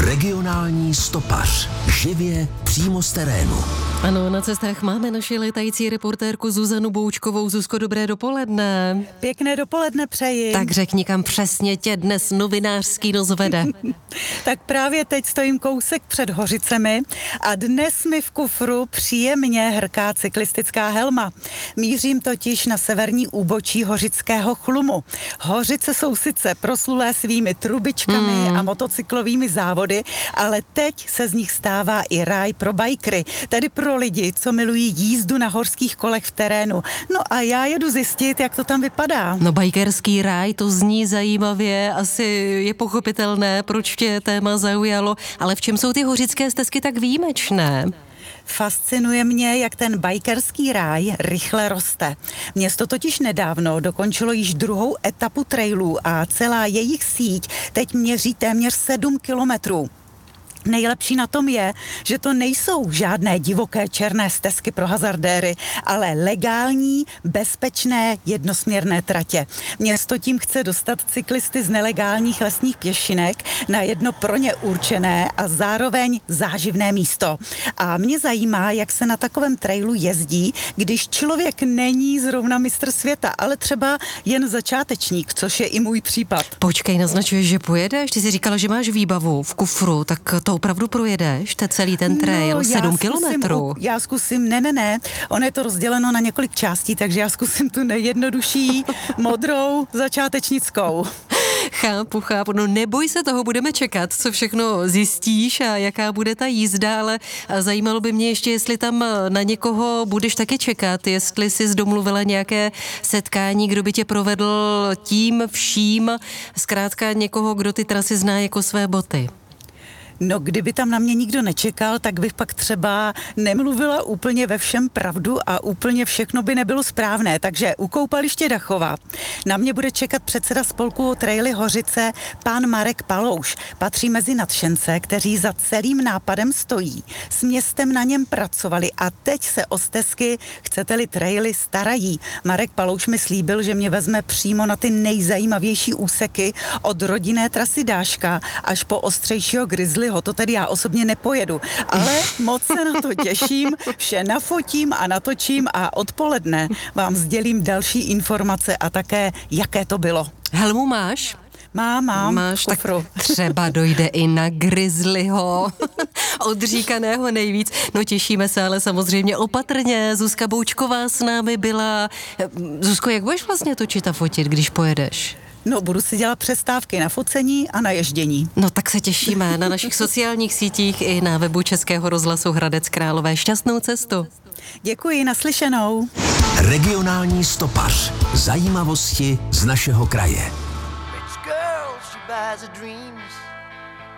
Regionální stopař. Živě přímo z terénu. Ano, na cestách máme naši létající reportérku Zuzanu Boučkovou. Zuzko, dobré dopoledne. Pěkné dopoledne přeji. Tak řekni, kam přesně tě dnes novinářský rozvede. Tak právě teď stojím kousek před Hořicemi a dnes mi v kufru příjemně hrká cyklistická helma. Mířím totiž na severní úbočí Hořického Chlumu. Hořice jsou sice proslulé svými trubičkami a motocyklovými závody, ale teď se z nich stává i ráj pro bajkry, tedy pro lidi, co milují jízdu na horských kolech v terénu. No a já jedu zjistit, jak to tam vypadá. No, bajkerský ráj, to zní zajímavě, asi je pochopitelné, proč tě téma zaujalo, ale v čem jsou ty hořické stezky tak výjimečné? Fascinuje mě, jak ten bajkerský ráj rychle roste. Město totiž nedávno dokončilo již druhou etapu trailů a celá jejich síť teď měří téměř 7 kilometrů. Nejlepší na tom je, že to nejsou žádné divoké černé stezky pro hazardéry, ale legální, bezpečné, jednosměrné tratě. Město tím chce dostat cyklisty z nelegálních lesních pěšinek na jedno pro ně určené a zároveň záživné místo. A mě zajímá, jak se na takovém trailu jezdí, když člověk není zrovna mistr světa, ale třeba jen začátečník, což je i můj případ. Počkej, naznačuješ, že pojedeš? Ty jsi říkala, že máš výbavu v kufru, tak to opravdu projedeš, celý ten trail, 7 kilometrů? Já zkusím, ne, ono je to rozděleno na několik částí, takže já zkusím tu nejjednodušší, modrou, začátečnickou. Chápu, no neboj se toho, budeme čekat, co všechno zjistíš a jaká bude ta jízda, ale zajímalo by mě ještě, jestli tam na někoho budeš taky čekat, jestli jsi domluvila nějaké setkání, kdo by tě provedl tím vším, zkrátka někoho, kdo ty trasy zná jako své boty. No, kdyby tam na mě nikdo nečekal, tak bych pak třeba nemluvila úplně ve všem pravdu a úplně všechno by nebylo správné. Takže u koupaliště Dachova na mě bude čekat předseda spolku Traily Hořice, pán Marek Palouš. Patří mezi nadšence, kteří za celým nápadem stojí. S městem na něm pracovali a teď se o stezky, chcete-li traily, starají. Marek Palouš mi slíbil, že mě vezme přímo na ty nejzajímavější úseky od rodinné trasy Dáška až po ostřejšího Grizzly. To tedy já osobně nepojedu, ale moc se na to těším, vše nafotím a natočím a odpoledne vám sdělím další informace a také, jaké to bylo. Helmu máš? Mám máš, tak třeba dojde i na Grizzlyho, odříkaného nejvíc. No těšíme se, ale samozřejmě opatrně. Zuzka Boučková s námi byla. Zuzko, jak budeš vlastně točit a fotit, když pojedeš? No, budu si dělat přestávky na focení a na ježdění. No tak se těšíme na našich sociálních sítích i na webu Českého rozhlasu Hradec Králové. Šťastnou cestu. Děkuji, naslyšenou. Regionální stopař. Zajímavosti z našeho kraje. Rich girl, she buys her dreams.